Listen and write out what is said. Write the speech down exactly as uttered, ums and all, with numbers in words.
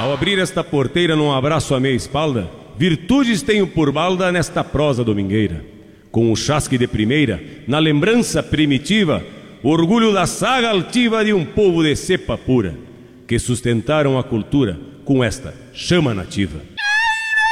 Ao abrir esta porteira num abraço à meia espalda, virtudes tenho por balda nesta prosa domingueira. Com o chasque de primeira, na lembrança primitiva, orgulho da saga altiva de um povo de cepa pura, que sustentaram a cultura com esta chama nativa.